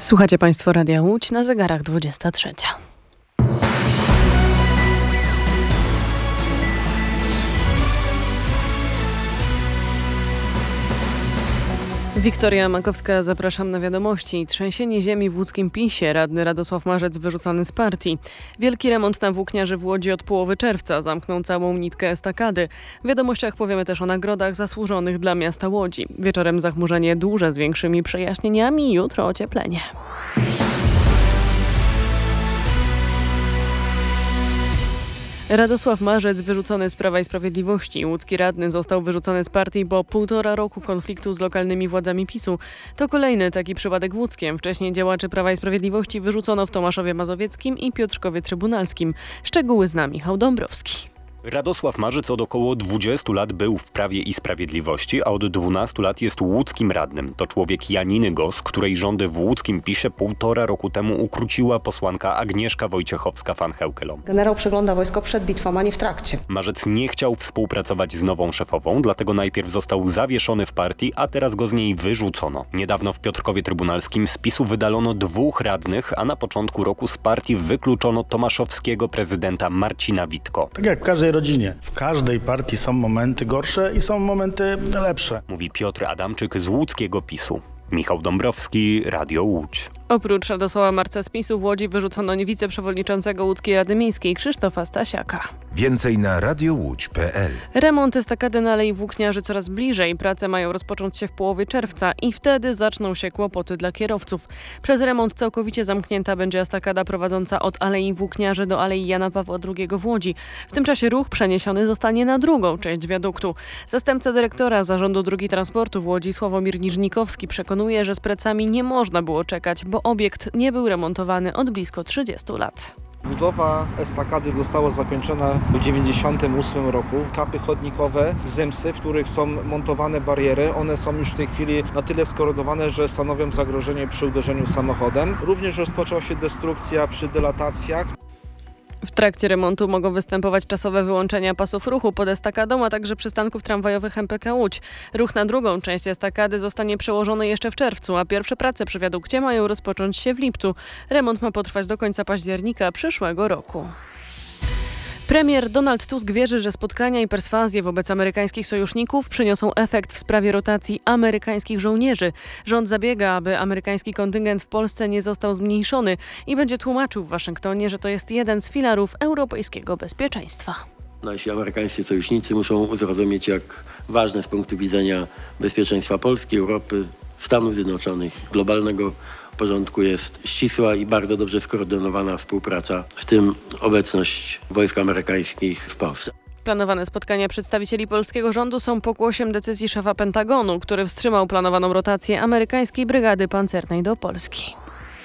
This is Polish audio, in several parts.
Słuchacie Państwo Radia Łódź, na zegarach 23. Wiktoria Makowska, zapraszam na wiadomości. Trzęsienie ziemi w łódzkim PiS-ie. Radny Radosław Marzec wyrzucony z partii. Wielki remont na włókniarzy w Łodzi od połowy czerwca zamknął całą nitkę estakady. W wiadomościach powiemy też o nagrodach zasłużonych dla miasta Łodzi. Wieczorem zachmurzenie duże z większymi przejaśnieniami, jutro ocieplenie. Radosław Marzec wyrzucony z Prawa i Sprawiedliwości. Łódzki radny został wyrzucony z partii po 1,5 roku konfliktu z lokalnymi władzami PiS-u. To kolejny taki przypadek w Łódzkiem. Wcześniej działaczy Prawa i Sprawiedliwości wyrzucono w Tomaszowie Mazowieckim i Piotrkowie Trybunalskim. Szczegóły zna Michał Dąbrowski. Radosław Marzec od około 20 lat był w Prawie i Sprawiedliwości, a od 12 lat jest łódzkim radnym. To człowiek Janiny Gos, której rządy w łódzkim PiS-ie 1,5 roku temu ukróciła posłanka Agnieszka Wojciechowska-van Heukelom. Generał przegląda wojsko przed bitwą, a nie w trakcie. Marzec nie chciał współpracować z nową szefową, dlatego najpierw został zawieszony w partii, a teraz go z niej wyrzucono. Niedawno w Piotrkowie Trybunalskim z PiS-u wydalono 2 radnych, a na początku roku z partii wykluczono tomaszowskiego prezydenta Marcina Witko. Tak jak w każdej rodzinie. W każdej partii są momenty gorsze i są momenty lepsze. Mówi Piotr Adamczyk z łódzkiego PiS-u. Michał Dąbrowski, Radio Łódź. Oprócz Radosława Marca z PiS-u w Łodzi wyrzucono wiceprzewodniczącego Łódzkiej Rady Miejskiej Krzysztofa Stasiaka. Więcej na radiołódź.pl. Remont estakady na Alei Włókniarzy coraz bliżej. Prace mają rozpocząć się w połowie czerwca i wtedy zaczną się kłopoty dla kierowców. Przez remont całkowicie zamknięta będzie estakada prowadząca od Alei Włókniarzy do Alei Jana Pawła II w Łodzi. W tym czasie ruch przeniesiony zostanie na drugą część wiaduktu. Zastępca dyrektora Zarządu Dróg i Transportu w Łodzi Sławomir Niżnikowski przekonuje, że z pracami nie można było czekać, bo obiekt nie był remontowany od blisko 30 lat. Budowa estakady została zakończona w 1998 roku. Kapy chodnikowe, zemsy, w których są montowane bariery, one są już w tej chwili na tyle skorodowane, że stanowią zagrożenie przy uderzeniu samochodem. Również rozpoczęła się destrukcja przy dylatacjach. W trakcie remontu mogą występować czasowe wyłączenia pasów ruchu pod estakadą, a także przystanków tramwajowych MPK Łódź. Ruch na drugą część estakady zostanie przełożony jeszcze w czerwcu, a pierwsze prace przy wiadukcie mają rozpocząć się w lipcu. Remont ma potrwać do końca października przyszłego roku. Premier Donald Tusk wierzy, że spotkania i perswazje wobec amerykańskich sojuszników przyniosą efekt w sprawie rotacji amerykańskich żołnierzy. Rząd zabiega, aby amerykański kontyngent w Polsce nie został zmniejszony i będzie tłumaczył w Waszyngtonie, że to jest jeden z filarów europejskiego bezpieczeństwa. Nasi amerykańscy sojusznicy muszą zrozumieć, jak ważne z punktu widzenia bezpieczeństwa Polski, Europy, Stanów Zjednoczonych, globalnego porządku jest ścisła i bardzo dobrze skoordynowana współpraca, w tym obecność wojsk amerykańskich w Polsce. Planowane spotkania przedstawicieli polskiego rządu są pokłosiem decyzji szefa Pentagonu, który wstrzymał planowaną rotację amerykańskiej brygady pancernej do Polski.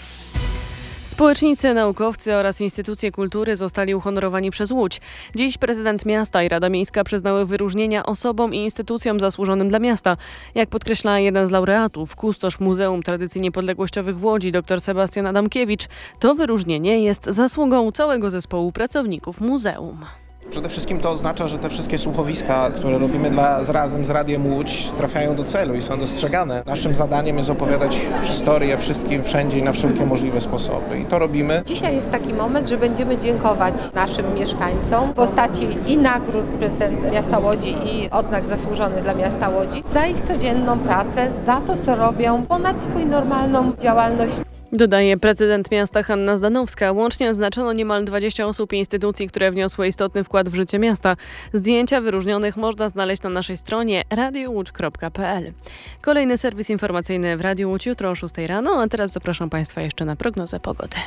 Społecznicy, naukowcy oraz instytucje kultury zostali uhonorowani przez Łódź. Dziś prezydent miasta i Rada Miejska przyznały wyróżnienia osobom i instytucjom zasłużonym dla miasta. Jak podkreśla jeden z laureatów, kustosz Muzeum Tradycji Niepodległościowych w Łodzi, dr Sebastian Adamkiewicz, to wyróżnienie jest zasługą całego zespołu pracowników muzeum. Przede wszystkim to oznacza, że te wszystkie słuchowiska, które robimy razem z Radiem Łódź, trafiają do celu i są dostrzegane. Naszym zadaniem jest opowiadać historię wszystkim, wszędzie i na wszelkie możliwe sposoby. I to robimy. Dzisiaj jest taki moment, że będziemy dziękować naszym mieszkańcom w postaci i nagród prezydenta miasta Łodzi i odznak zasłużony dla miasta Łodzi za ich codzienną pracę, za to, co robią ponad swój normalną działalność. Dodaje prezydent miasta Hanna Zdanowska. Łącznie odznaczono niemal 20 osób i instytucji, które wniosły istotny wkład w życie miasta. Zdjęcia wyróżnionych można znaleźć na naszej stronie radiołódź.pl. Kolejny serwis informacyjny w Radiu Łódź jutro o 6 rano, a teraz zapraszam Państwa jeszcze na prognozę pogody.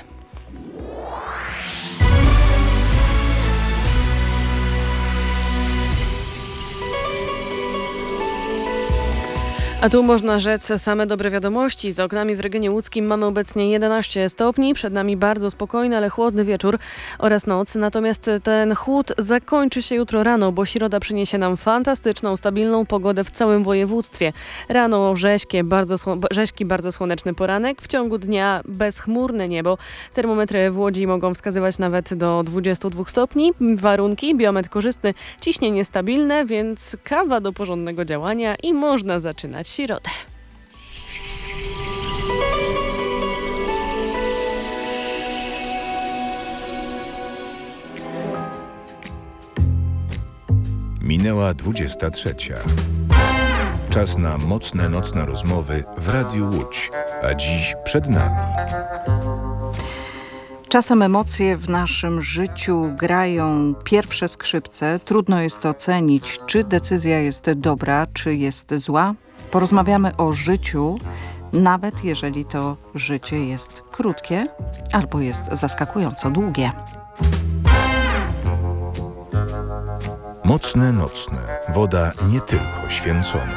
A tu można rzec same dobre wiadomości. Za oknami w regionie łódzkim mamy obecnie 11 stopni. Przed nami bardzo spokojny, ale chłodny wieczór oraz noc. Natomiast ten chłód zakończy się jutro rano, bo środa przyniesie nam fantastyczną, stabilną pogodę w całym województwie. Rano rzeźki, bardzo słoneczny poranek. W ciągu dnia bezchmurne niebo. Termometry w Łodzi mogą wskazywać nawet do 22 stopni. Warunki, biometr korzystny, ciśnienie stabilne, więc kawa do porządnego działania i można zaczynać środę. Minęła 23. Czas na mocne nocne rozmowy w Radiu Łódź, a dziś przed nami. Czasem emocje w naszym życiu grają pierwsze skrzypce. Trudno jest ocenić, czy decyzja jest dobra, czy jest zła. Porozmawiamy o życiu, nawet jeżeli to życie jest krótkie albo jest zaskakująco długie. Mocne nocne. Woda nie tylko święcona.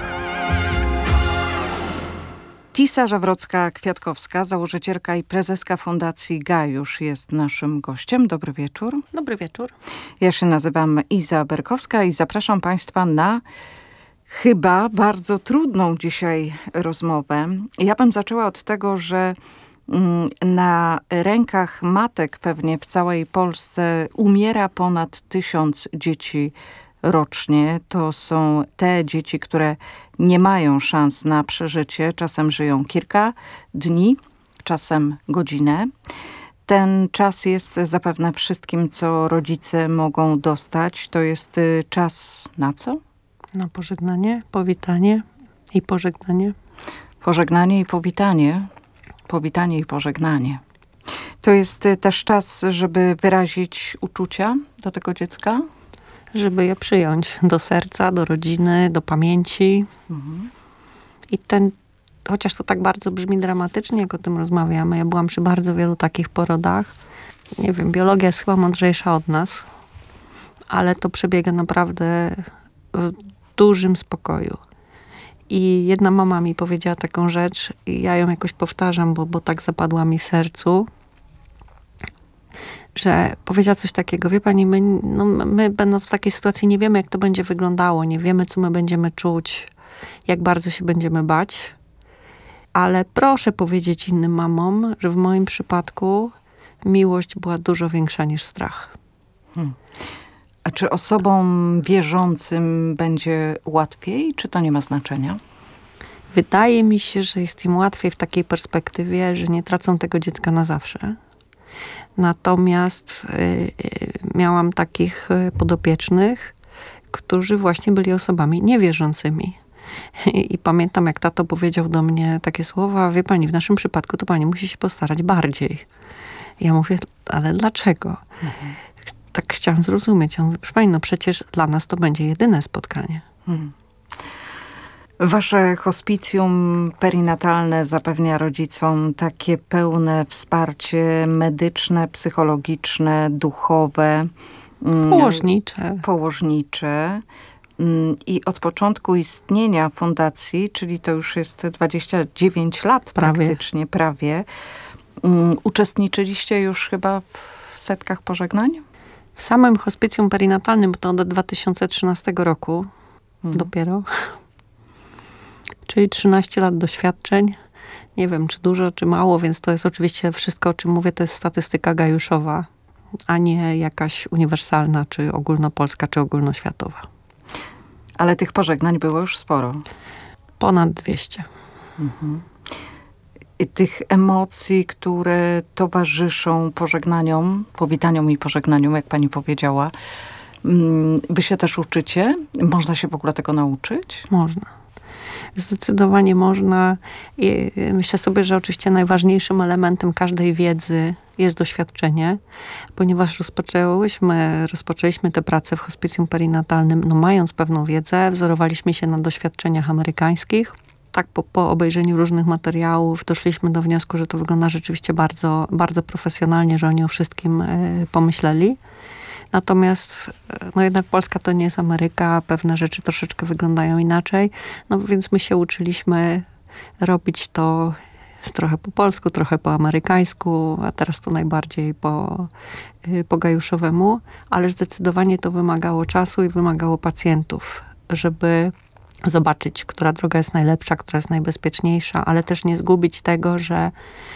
Tisa Żawrocka-Kwiatkowska, założycielka i prezeska Fundacji Gajusz jest naszym gościem. Dobry wieczór. Dobry wieczór. Ja się nazywam Iza Berkowska i zapraszam Państwa na chyba bardzo trudną dzisiaj rozmowę. Ja bym zaczęła od tego, że na rękach matek pewnie w całej Polsce umiera ponad 1000 dzieci rocznie. To są te dzieci, które nie mają szans na przeżycie. Czasem żyją kilka dni, czasem godzinę. Ten czas jest zapewne wszystkim, co rodzice mogą dostać. To jest czas na co? Na pożegnanie, powitanie i pożegnanie. Pożegnanie i powitanie. Powitanie i pożegnanie. To jest też czas, żeby wyrazić uczucia do tego dziecka? Żeby je przyjąć do serca, do rodziny, do pamięci. I chociaż to tak bardzo brzmi dramatycznie, jak o tym rozmawiamy, ja byłam przy bardzo wielu takich porodach. Nie wiem, biologia jest chyba mądrzejsza od nas, ale to przebiega naprawdę w dużym spokoju. I jedna mama mi powiedziała taką rzecz i ja ją jakoś powtarzam, bo tak zapadła mi w sercu, że powiedziała coś takiego: wie pani, my będąc w takiej sytuacji nie wiemy, jak to będzie wyglądało, nie wiemy, co my będziemy czuć, jak bardzo się będziemy bać, ale proszę powiedzieć innym mamom, że w moim przypadku miłość była dużo większa niż strach. A czy osobom wierzącym będzie łatwiej, czy to nie ma znaczenia? Wydaje mi się, że jest im łatwiej w takiej perspektywie, że nie tracą tego dziecka na zawsze. Natomiast miałam takich podopiecznych, którzy właśnie byli osobami niewierzącymi. I pamiętam, jak tato powiedział do mnie takie słowa: wie pani, w naszym przypadku to pani musi się postarać bardziej. Ja mówię: ale dlaczego? Tak chciałam zrozumieć. On mówi: proszę pani, no przecież dla nas to będzie jedyne spotkanie. Wasze hospicjum perinatalne zapewnia rodzicom takie pełne wsparcie medyczne, psychologiczne, duchowe. Położnicze. I od początku istnienia fundacji, czyli to już jest 29 lat praktycznie, prawie, uczestniczyliście już chyba w setkach pożegnań? W samym hospicjum perinatalnym to od 2013 roku dopiero. Czyli 13 lat doświadczeń. Nie wiem, czy dużo, czy mało, więc to jest oczywiście wszystko, o czym mówię, to jest statystyka gajuszowa, a nie jakaś uniwersalna, czy ogólnopolska, czy ogólnoświatowa. Ale tych pożegnań było już sporo. Ponad 200. I tych emocji, które towarzyszą pożegnaniom, powitaniom i pożegnaniom, jak pani powiedziała, wy się też uczycie? Można się w ogóle tego nauczyć? Można. Zdecydowanie można. I myślę sobie, że oczywiście najważniejszym elementem każdej wiedzy jest doświadczenie, ponieważ rozpoczęliśmy tę pracę w hospicjum perinatalnym, mając pewną wiedzę, wzorowaliśmy się na doświadczeniach amerykańskich. Tak po obejrzeniu różnych materiałów doszliśmy do wniosku, że to wygląda rzeczywiście bardzo, bardzo profesjonalnie, że oni o wszystkim pomyśleli. Natomiast jednak Polska to nie jest Ameryka, pewne rzeczy troszeczkę wyglądają inaczej. Więc my się uczyliśmy robić to trochę po polsku, trochę po amerykańsku, a teraz to najbardziej po gajuszowemu, ale zdecydowanie to wymagało czasu i wymagało pacjentów, żeby zobaczyć, która droga jest najlepsza, która jest najbezpieczniejsza, ale też nie zgubić tego, że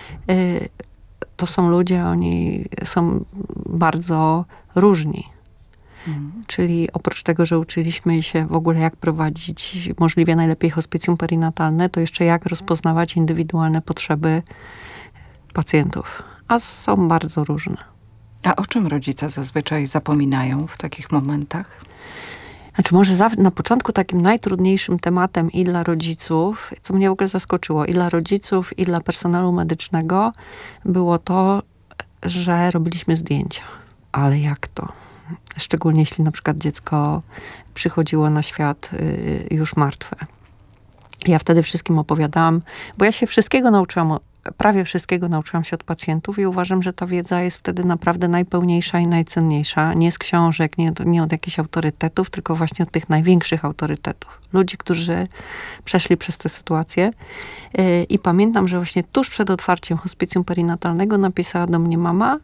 to są ludzie, oni są bardzo różni. Czyli oprócz tego, że uczyliśmy się w ogóle, jak prowadzić możliwie najlepiej hospicjum perinatalne, to jeszcze jak rozpoznawać indywidualne potrzeby pacjentów. A są bardzo różne. A o czym rodzice zazwyczaj zapominają w takich momentach? Znaczy może na początku takim najtrudniejszym tematem i dla rodziców, co mnie w ogóle zaskoczyło, i dla rodziców, i dla personelu medycznego, było to, że robiliśmy zdjęcia. Ale jak to? Szczególnie jeśli na przykład dziecko przychodziło na świat już martwe. Ja wtedy wszystkim opowiadałam, bo ja się wszystkiego nauczyłam, prawie wszystkiego nauczyłam się od pacjentów i uważam, że ta wiedza jest wtedy naprawdę najpełniejsza i najcenniejsza. Nie z książek, nie od jakichś autorytetów, tylko właśnie od tych największych autorytetów. Ludzi, którzy przeszli przez tę sytuację. I pamiętam, że właśnie tuż przed otwarciem hospicjum perinatalnego napisała do mnie mama,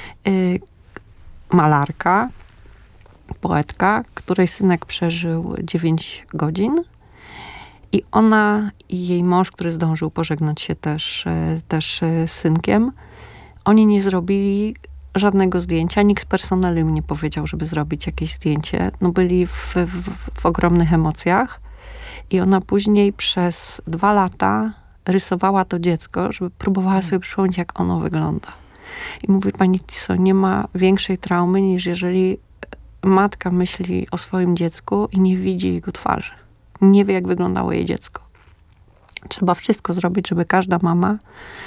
malarka, poetka, której synek przeżył 9 godzin. I ona i jej mąż, który zdążył pożegnać się też z synkiem, oni nie zrobili żadnego zdjęcia. Nikt z personelu im nie powiedział, żeby zrobić jakieś zdjęcie. No byli w ogromnych emocjach. I ona później przez 2 lata rysowała to dziecko, żeby próbowała sobie przypomnieć, jak ono wygląda. I mówi pani Tiso, nie ma większej traumy, niż jeżeli matka myśli o swoim dziecku i nie widzi jego twarzy. Nie wie, jak wyglądało jej dziecko. Trzeba wszystko zrobić, żeby każda mama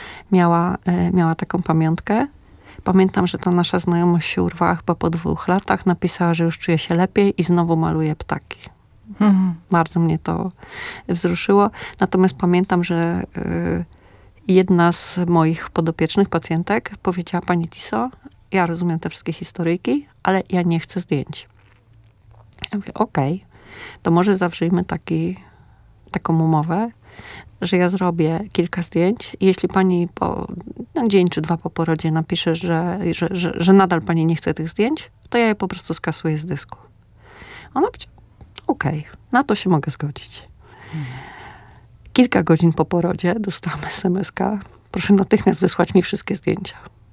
miała taką pamiątkę. Pamiętam, że ta nasza znajomość się urwała chyba po 2 latach. Napisała, że już czuje się lepiej i znowu maluje ptaki. Bardzo mnie to wzruszyło. Natomiast pamiętam, że jedna z moich podopiecznych pacjentek powiedziała, pani Tiso, ja rozumiem te wszystkie historyjki, ale ja nie chcę zdjęć. Ja mówię, okej. To może zawrzyjmy taką umowę, że ja zrobię kilka zdjęć i jeśli pani po dzień czy 2 po porodzie napisze, że nadal pani nie chce tych zdjęć, to ja je po prostu skasuję z dysku. Ona powiedziała, okej, na to się mogę zgodzić. Kilka godzin po porodzie dostałam SMS-ka, proszę natychmiast wysłać mi wszystkie zdjęcia.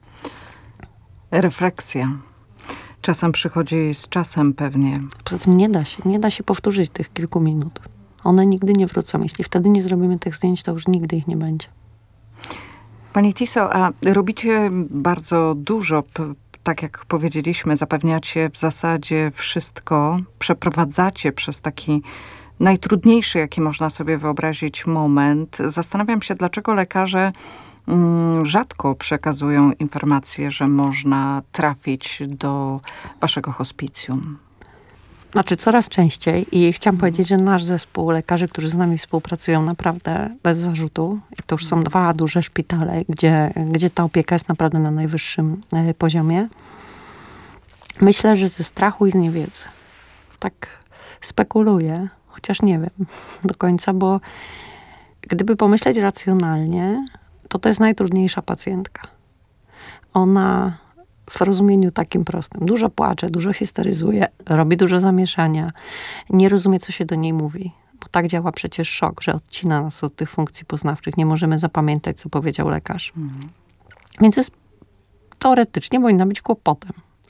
Refleksja. Czasem przychodzi z czasem pewnie. Poza tym nie da się powtórzyć tych kilku minut. One nigdy nie wrócą. Jeśli wtedy nie zrobimy tych zdjęć, to już nigdy ich nie będzie. Pani Tiso, a robicie bardzo dużo, tak jak powiedzieliśmy, zapewniacie w zasadzie wszystko, przeprowadzacie przez taki najtrudniejszy, jaki można sobie wyobrazić moment. Zastanawiam się, dlaczego lekarze rzadko przekazują informacje, że można trafić do waszego hospicjum. Znaczy coraz częściej i chciałam powiedzieć, że nasz zespół lekarzy, którzy z nami współpracują naprawdę bez zarzutu, i to już są 2 duże szpitale, gdzie ta opieka jest naprawdę na najwyższym poziomie. Myślę, że ze strachu i z niewiedzy. Tak spekuluję, chociaż nie wiem do końca, bo gdyby pomyśleć racjonalnie, to jest najtrudniejsza pacjentka. Ona w rozumieniu takim prostym dużo płacze, dużo histeryzuje, robi dużo zamieszania, nie rozumie, co się do niej mówi. Bo tak działa przecież szok, że odcina nas od tych funkcji poznawczych. Nie możemy zapamiętać, co powiedział lekarz. Więc jest teoretycznie powinna być kłopotem.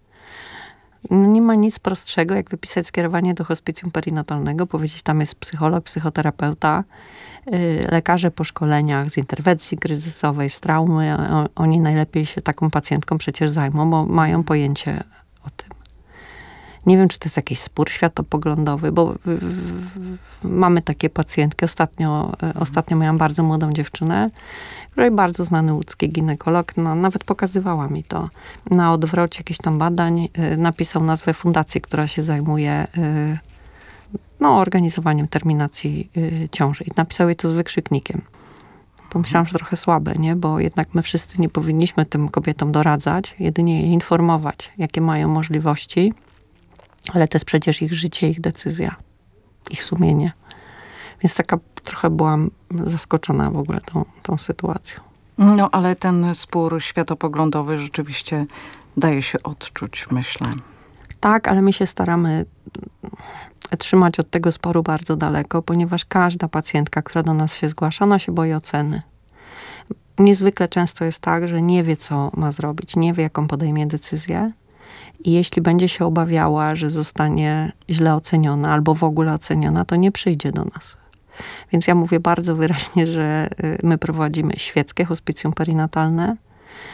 Nie ma nic prostszego, jak wypisać skierowanie do hospicjum perinatalnego, powiedzieć, tam jest psycholog, psychoterapeuta, lekarze po szkoleniach z interwencji kryzysowej, z traumy. Oni najlepiej się taką pacjentką przecież zajmą, bo mają pojęcie o tym. Nie wiem, czy to jest jakiś spór światopoglądowy, bo mamy takie pacjentki. Ostatnio miałam bardzo młodą dziewczynę, której bardzo znany łódzki ginekolog, nawet pokazywała mi to. Na odwrocie jakichś tam badań napisał nazwę fundacji, która się zajmuje organizowaniem terminacji ciąży. I napisał jej to z wykrzyknikiem. Pomyślałam, że trochę słabe, nie? Bo jednak my wszyscy nie powinniśmy tym kobietom doradzać, jedynie je informować, jakie mają możliwości. Ale to jest przecież ich życie, ich decyzja, ich sumienie. Więc taka trochę byłam zaskoczona w ogóle tą sytuacją. No, ale ten spór światopoglądowy rzeczywiście daje się odczuć, myślę. Tak, ale my się staramy trzymać od tego sporu bardzo daleko, ponieważ każda pacjentka, która do nas się zgłasza, ona się boi oceny. Niezwykle często jest tak, że nie wie, co ma zrobić, nie wie, jaką podejmie decyzję. I jeśli będzie się obawiała, że zostanie źle oceniona albo w ogóle oceniona, to nie przyjdzie do nas. Więc ja mówię bardzo wyraźnie, że my prowadzimy świeckie hospicjum perinatalne.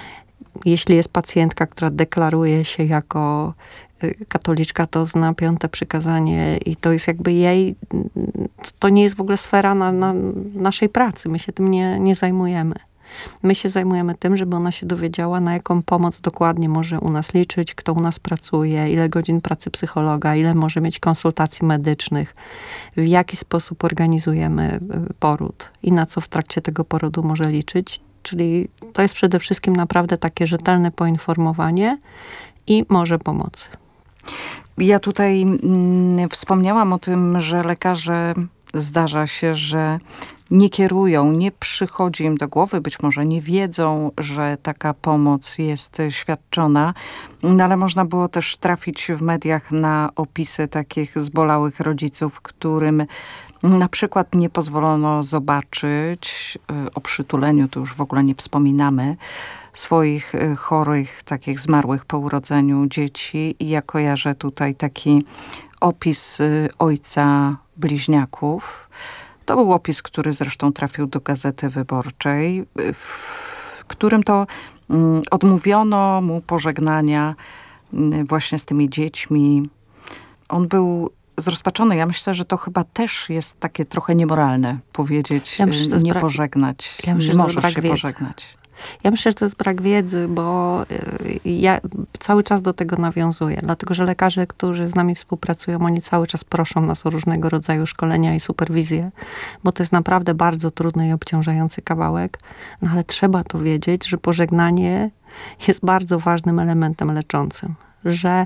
jeśli jest pacjentka, która deklaruje się jako katoliczka, to zna 5. przykazanie i to jest jakby jej, to nie jest w ogóle sfera na naszej pracy. My się tym nie zajmujemy. My się zajmujemy tym, żeby ona się dowiedziała, na jaką pomoc dokładnie może u nas liczyć, kto u nas pracuje, ile godzin pracy psychologa, ile może mieć konsultacji medycznych, w jaki sposób organizujemy poród i na co w trakcie tego porodu może liczyć. Czyli to jest przede wszystkim naprawdę takie rzetelne poinformowanie i może pomocy. Ja tutaj wspomniałam o tym, że lekarze zdarza się, że nie kierują, nie przychodzi im do głowy, być może nie wiedzą, że taka pomoc jest świadczona, no ale można było też trafić w mediach na opisy takich zbolałych rodziców, którym na przykład nie pozwolono zobaczyć, o przytuleniu to już w ogóle nie wspominamy, swoich chorych, takich zmarłych po urodzeniu dzieci. I ja kojarzę tutaj taki opis ojca bliźniaków. To był opis, który zresztą trafił do Gazety Wyborczej, w którym to odmówiono mu pożegnania właśnie z tymi dziećmi. On był zrozpaczony. Ja myślę, że to chyba też jest takie trochę niemoralne powiedzieć, nie pożegnać. Ja myślę, nie możesz się pożegnać. Ja myślę, że to jest brak wiedzy, bo ja cały czas do tego nawiązuję. Dlatego, że lekarze, którzy z nami współpracują, oni cały czas proszą nas o różnego rodzaju szkolenia i superwizje, bo to jest naprawdę bardzo trudny i obciążający kawałek. No ale trzeba to wiedzieć, że pożegnanie jest bardzo ważnym elementem leczącym. Że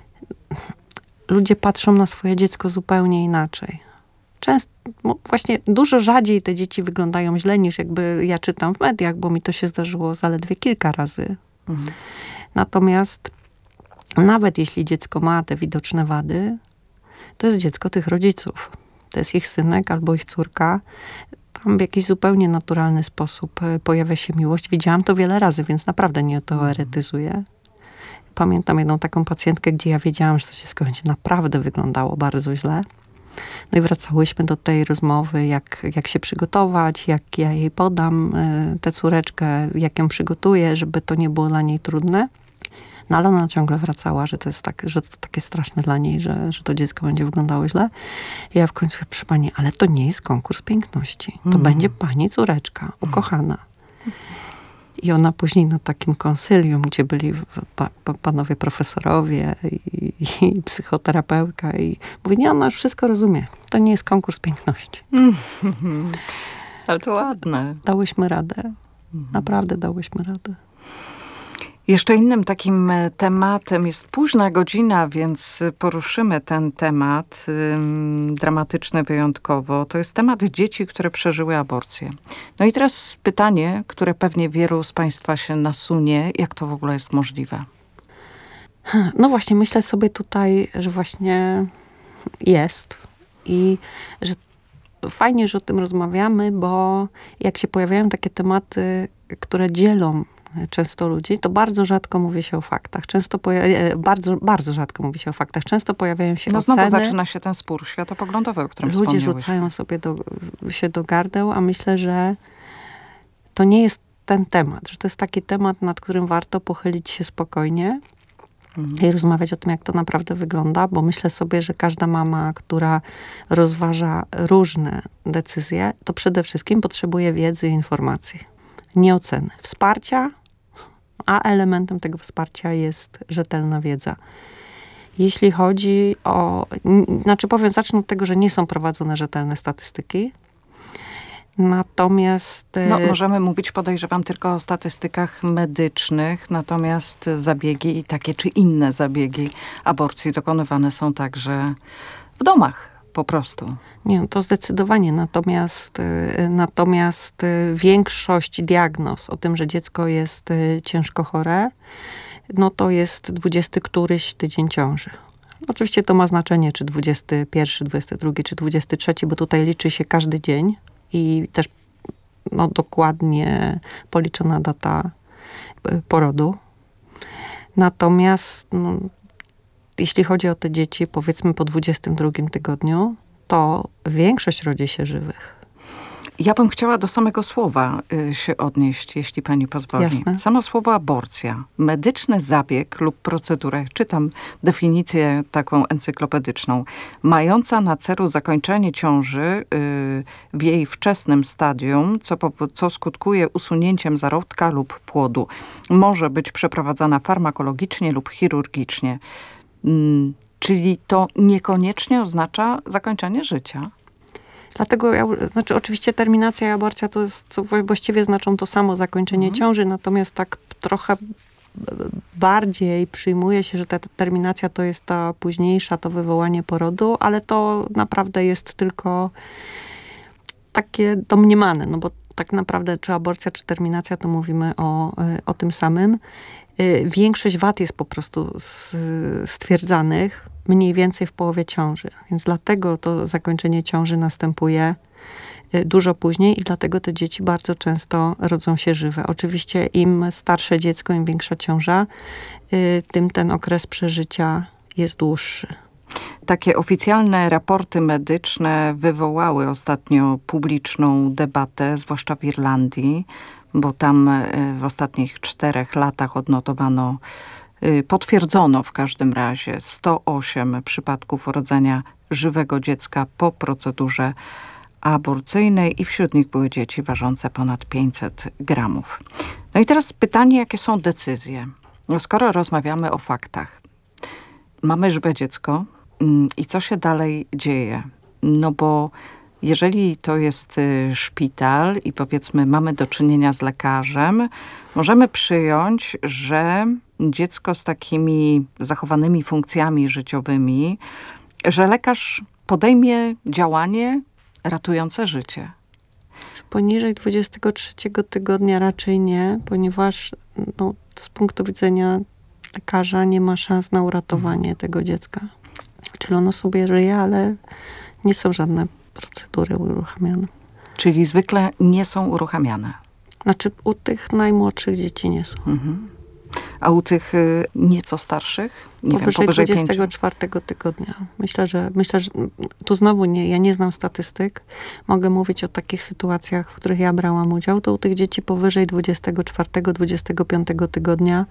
ludzie patrzą na swoje dziecko zupełnie inaczej. Często, właśnie dużo rzadziej te dzieci wyglądają źle niż jakby ja czytam w mediach, bo mi to się zdarzyło zaledwie kilka razy. Natomiast nawet jeśli dziecko ma te widoczne wady, to jest dziecko tych rodziców. To jest ich synek albo ich córka. Tam w jakiś zupełnie naturalny sposób pojawia się miłość. Widziałam to wiele razy, więc naprawdę nie to eretyzuję. Pamiętam jedną taką pacjentkę, gdzie ja wiedziałam, że to dziecko będzie naprawdę wyglądało bardzo źle. No i wracałyśmy do tej rozmowy, jak się przygotować, jak ja jej podam tę córeczkę, jak ją przygotuję, żeby to nie było dla niej trudne. No ale ona ciągle wracała, że to jest że to takie straszne dla niej, że to dziecko będzie wyglądało źle. I ja w końcu mówię, proszę pani, ale to nie jest konkurs piękności. To będzie pani córeczka, ukochana. I ona później na takim konsylium, gdzie byli panowie profesorowie i psychoterapeutka i mówi, nie, ona już wszystko rozumie. To nie jest konkurs piękności. Ale to ładne. Dałyśmy radę. Naprawdę dałyśmy radę. Jeszcze innym takim tematem jest późna godzina, więc poruszymy ten temat, dramatyczny wyjątkowo. To jest temat dzieci, które przeżyły aborcję. No i teraz pytanie, które pewnie wielu z państwa się nasunie, jak to w ogóle jest możliwe? No właśnie, myślę sobie tutaj, że właśnie jest i że fajnie, że o tym rozmawiamy, bo jak się pojawiają takie tematy, które dzielą często ludzi, to bardzo rzadko mówi się o faktach. Bardzo rzadko mówi się o faktach. Często pojawiają się oceny. Znowu zaczyna się ten spór światopoglądowy, o którym ludzie rzucają sobie się do gardeł, a myślę, że to nie jest ten temat. Że to jest taki temat, nad którym warto pochylić się spokojnie i rozmawiać o tym, jak to naprawdę wygląda, bo myślę sobie, że każda mama, która rozważa różne decyzje, to przede wszystkim potrzebuje wiedzy i informacji. Nie oceny. Wsparcia, a elementem tego wsparcia jest rzetelna wiedza. Jeśli chodzi o... zacznę od tego, że nie są prowadzone rzetelne statystyki. Natomiast... No, możemy mówić, podejrzewam, tylko o statystykach medycznych, natomiast zabiegi i takie czy inne zabiegi aborcji dokonywane są także w domach. Po prostu. Nie, to zdecydowanie. Natomiast większość diagnoz o tym, że dziecko jest ciężko chore, no to jest 20 któryś tydzień ciąży. Oczywiście to ma znaczenie, czy 21, 22, czy 23, bo tutaj liczy się każdy dzień i też dokładnie policzona data porodu. Natomiast jeśli chodzi o te dzieci, powiedzmy po 22 tygodniu, to większość rodzi się żywych. Ja bym chciała do samego słowa się odnieść, jeśli pani pozwoli. Jasne. Samo słowo aborcja. Medyczny zabieg lub procedura, czytam definicję taką encyklopedyczną, mająca na celu zakończenie ciąży w jej wczesnym stadium, co skutkuje usunięciem zarodka lub płodu. Może być przeprowadzana farmakologicznie lub chirurgicznie. Czyli to niekoniecznie oznacza zakończenie życia. Dlatego, oczywiście terminacja i aborcja to właściwie znaczą to samo, zakończenie ciąży, natomiast tak trochę bardziej przyjmuje się, że ta terminacja to jest ta późniejsza, to wywołanie porodu, ale to naprawdę jest tylko takie domniemane, no bo tak naprawdę czy aborcja, czy terminacja, to mówimy o tym samym. Większość wad jest po prostu stwierdzanych mniej więcej w połowie ciąży. Więc dlatego to zakończenie ciąży następuje dużo później i dlatego te dzieci bardzo często rodzą się żywe. Oczywiście im starsze dziecko, im większa ciąża, tym ten okres przeżycia jest dłuższy. Takie oficjalne raporty medyczne wywołały ostatnio publiczną debatę, zwłaszcza w Irlandii, bo tam w ostatnich 4 latach odnotowano, potwierdzono w każdym razie 108 przypadków urodzenia żywego dziecka po procedurze aborcyjnej i wśród nich były dzieci ważące ponad 500 gramów. No i teraz pytanie, jakie są decyzje? No skoro rozmawiamy o faktach, mamy żywe dziecko i co się dalej dzieje? No bo jeżeli to jest szpital i powiedzmy mamy do czynienia z lekarzem, możemy przyjąć, że dziecko z takimi zachowanymi funkcjami życiowymi, że lekarz podejmie działanie ratujące życie. Poniżej 23 tygodnia raczej nie, ponieważ z punktu widzenia lekarza nie ma szans na uratowanie tego dziecka. Czyli ono sobie żyje, ale nie są żadne procedury uruchamiane. Czyli zwykle nie są uruchamiane? Znaczy u tych najmłodszych dzieci nie są. A u tych nieco starszych? Powyżej 24 tygodnia. Myślę, że tu znowu ja nie znam statystyk. Mogę mówić o takich sytuacjach, w których ja brałam udział. To u tych dzieci powyżej 24-25 tygodnia,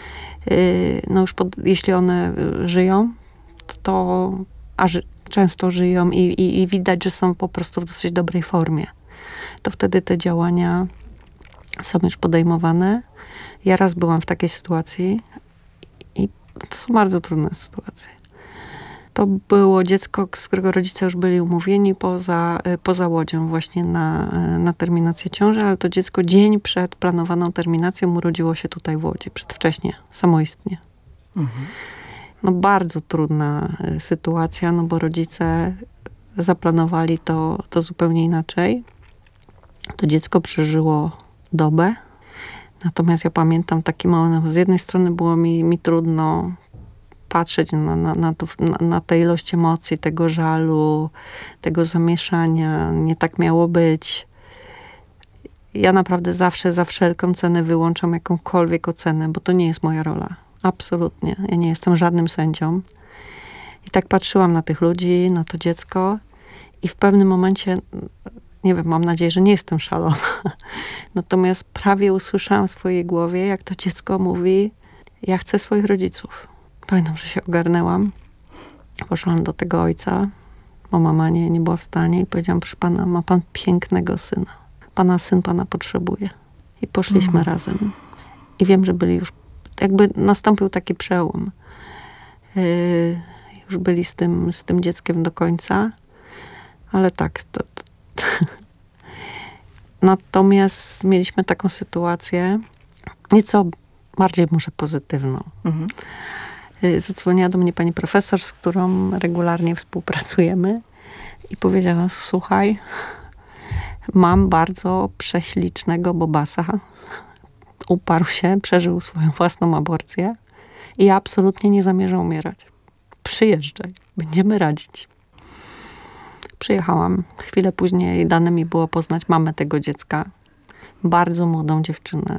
jeśli one żyją, to często żyją i widać, że są po prostu w dosyć dobrej formie. To wtedy te działania są już podejmowane. Ja raz byłam w takiej sytuacji i to są bardzo trudne sytuacje. To było dziecko, z którego rodzice już byli umówieni poza Łodzią właśnie na terminację ciąży, ale to dziecko dzień przed planowaną terminacją urodziło się tutaj w Łodzi, przedwcześnie, samoistnie. Bardzo trudna sytuacja, bo rodzice zaplanowali to zupełnie inaczej. To dziecko przeżyło dobę. Natomiast ja pamiętam taki moment, z jednej strony było mi trudno patrzeć na tę ilość emocji, tego żalu, tego zamieszania. Nie tak miało być. Ja naprawdę zawsze za wszelką cenę wyłączam jakąkolwiek ocenę, bo to nie jest moja rola. Absolutnie. Ja nie jestem żadnym sędzią. I tak patrzyłam na tych ludzi, na to dziecko i w pewnym momencie, nie wiem, mam nadzieję, że nie jestem szalona. Natomiast prawie usłyszałam w swojej głowie, jak to dziecko mówi, ja chcę swoich rodziców. Pamiętam, że się ogarnęłam. Poszłam do tego ojca, bo mama nie była w stanie i powiedziałam, proszę pana, ma pan pięknego syna. Pana syn pana potrzebuje. I poszliśmy razem. I wiem, że byli już, jakby nastąpił taki przełom. Już byli z tym dzieckiem do końca. Ale tak, Natomiast mieliśmy taką sytuację, nieco bardziej może pozytywną. Zadzwoniła do mnie pani profesor, z którą regularnie współpracujemy i powiedziała, słuchaj, mam bardzo prześlicznego bobasa. Uparł się, przeżył swoją własną aborcję i ja absolutnie nie zamierzam umierać. Przyjeżdżaj, będziemy radzić. Przyjechałam. Chwilę później dane mi było poznać mamę tego dziecka. Bardzo młodą dziewczynę,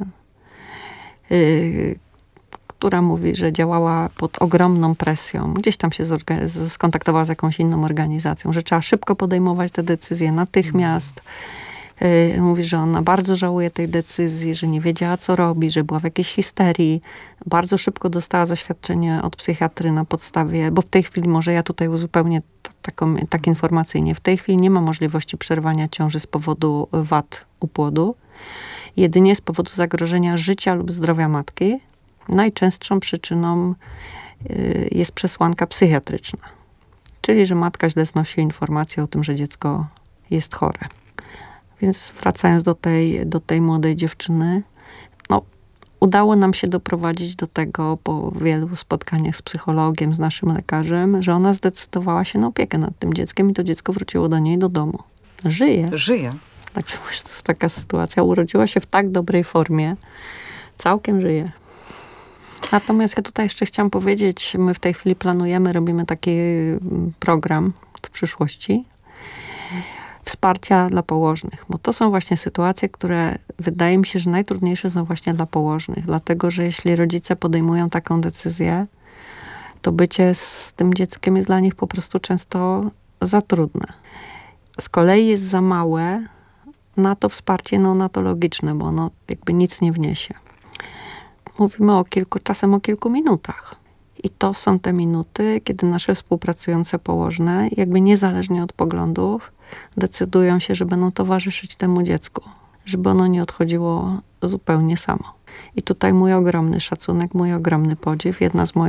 która mówi, że działała pod ogromną presją. Gdzieś tam się skontaktowała z jakąś inną organizacją, że trzeba szybko podejmować te decyzje natychmiast. Mówi, że ona bardzo żałuje tej decyzji, że nie wiedziała, co robi, że była w jakiejś histerii. Bardzo szybko dostała zaświadczenie od psychiatry na podstawie, bo w tej chwili, może ja tutaj uzupełnię tak informacyjnie, w tej chwili nie ma możliwości przerwania ciąży z powodu wad u płodu, jedynie z powodu zagrożenia życia lub zdrowia matki. Najczęstszą przyczyną jest przesłanka psychiatryczna, czyli że matka źle znosi informację o tym, że dziecko jest chore. Więc wracając do tej młodej dziewczyny, udało nam się doprowadzić do tego po wielu spotkaniach z psychologiem, z naszym lekarzem, że ona zdecydowała się na opiekę nad tym dzieckiem i to dziecko wróciło do niej do domu. Żyje. Także to jest taka sytuacja. Urodziła się w tak dobrej formie. Całkiem żyje. Natomiast ja tutaj jeszcze chciałam powiedzieć, my w tej chwili robimy taki program w przyszłości wsparcia dla położnych, bo to są właśnie sytuacje, które wydaje mi się, że najtrudniejsze są właśnie dla położnych, dlatego, że jeśli rodzice podejmują taką decyzję, to bycie z tym dzieckiem jest dla nich po prostu często za trudne. Z kolei jest za małe na to wsparcie neonatologiczne, bo ono jakby nic nie wniesie. Mówimy czasem o kilku minutach. I to są te minuty, kiedy nasze współpracujące położne, jakby niezależnie od poglądów, decydują się, że będą towarzyszyć temu dziecku, żeby ono nie odchodziło zupełnie samo. I tutaj mój ogromny szacunek, mój ogromny podziw. Jedna z moich